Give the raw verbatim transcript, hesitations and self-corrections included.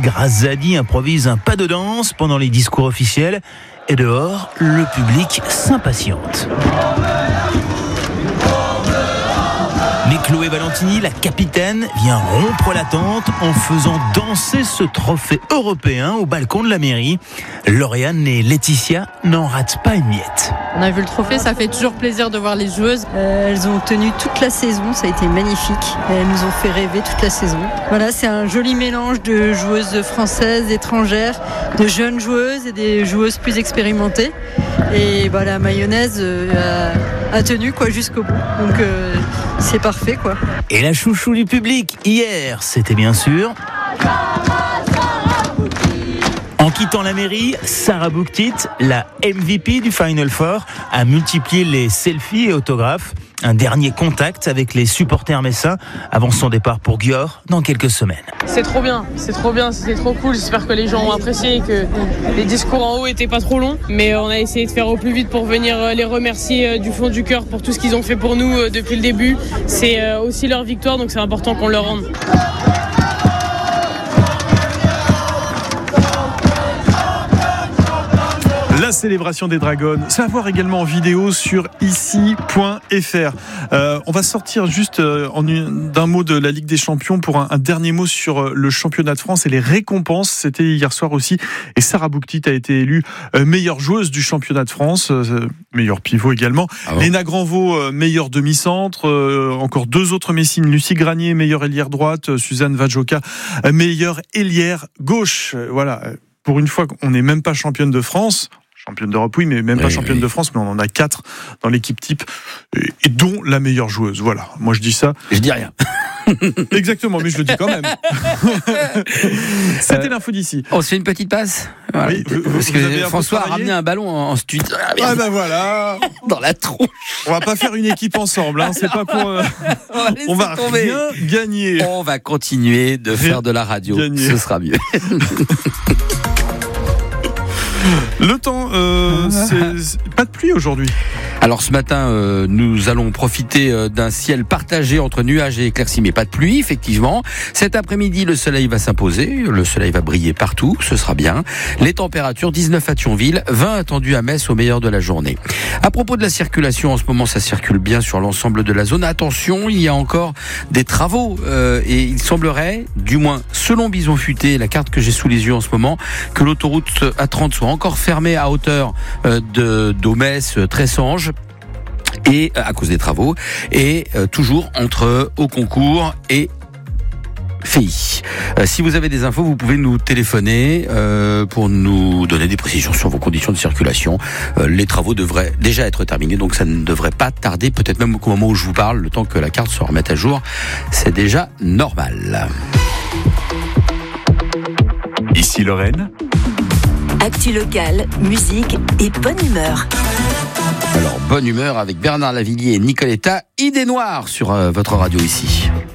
Grazzadi improvise un pas de danse pendant les discours officiels. Et dehors, le public s'impatiente. Mais Chloé Valentini, la capitaine, vient rompre l'attente en faisant danser ce trophée européen au balcon de la mairie. Lauriane et Laetitia n'en ratent pas une miette. On a vu le trophée, ça fait toujours plaisir de voir les joueuses. Euh, elles ont tenu toute la saison, ça a été magnifique. Elles nous ont fait rêver toute la saison. Voilà, c'est un joli mélange de joueuses françaises, étrangères, de jeunes joueuses et des joueuses plus expérimentées. Et bah, la mayonnaise euh, a, a tenu quoi, jusqu'au bout. Donc euh, c'est parfait quoi. Et la chouchou du public, hier, c'était bien sûr... En quittant la mairie, Sarah Bouktit, la M V P du Final Four, a multiplié les selfies et autographes. Un dernier contact avec les supporters messins avant son départ pour Győr dans quelques semaines. C'est trop bien, c'est trop bien, c'était trop cool. J'espère que les gens ont apprécié et que les discours en haut étaient pas trop longs. Mais on a essayé de faire au plus vite pour venir les remercier du fond du cœur pour tout ce qu'ils ont fait pour nous depuis le début. C'est aussi leur victoire, donc c'est important qu'on leur rende. La célébration des Dragons, c'est à voir également en vidéo sur ici point f r. Euh, on va sortir juste euh, en une, d'un mot de la Ligue des Champions pour un, un dernier mot sur euh, le championnat de France et les récompenses. C'était hier soir aussi. Et Sarah Bouktit a été élue euh, meilleure joueuse du championnat de France, euh, meilleur pivot également. Ah bon. Léna Granvaux, euh, meilleure demi-centre. Euh, encore deux autres Messines. Lucie Granier, meilleure ailière droite. Euh, Suzanne Vajoka, euh, meilleure ailière gauche. Euh, voilà. Pour une fois qu'on n'est même pas championne de France. Championne d'Europe, oui, mais même oui, pas championne oui. de France, mais on en a quatre dans l'équipe type, et, et dont la meilleure joueuse. Voilà, moi je dis ça. Je dis rien. Exactement, mais je le dis quand même. C'était euh, l'info d'ici. On se fait une petite passe. Voilà. Oui, vous, Parce vous que François a ramené un ballon en, en studio. Ah ben voilà. Dans la tronche. On va pas faire une équipe ensemble, hein. C'est pas pour. Euh... On va, on va rien gagner. On va continuer de rien faire de la radio. Gagner. Ce sera mieux. Le temps, euh, c'est, c'est pas de pluie aujourd'hui. Alors ce matin, euh, nous allons profiter euh, d'un ciel partagé entre nuages et éclaircies, mais pas de pluie, effectivement. Cet après-midi, le soleil va s'imposer, le soleil va briller partout, ce sera bien. Les températures, dix-neuf à Thionville, vingt attendus à Metz au meilleur de la journée. À propos de la circulation, en ce moment, ça circule bien sur l'ensemble de la zone. Attention, il y a encore des travaux euh, et il semblerait, du moins selon Bison Futé, la carte que j'ai sous les yeux en ce moment, que l'autoroute A trente soit encore fermée à hauteur euh, de d'Aumès, Tressange, et à cause des travaux, et euh, toujours entre Auconcourt et Féy. Euh, si vous avez des infos, vous pouvez nous téléphoner euh, pour nous donner des précisions sur vos conditions de circulation. Euh, les travaux devraient déjà être terminés, donc ça ne devrait pas tarder, peut-être même au moment où je vous parle, le temps que la carte se remette à jour, c'est déjà normal. Ici Lorraine. Actu locale, musique et bonne humeur. Alors, bonne humeur avec Bernard Lavillier et Nicoletta, Idée Noire sur euh, votre radio ici.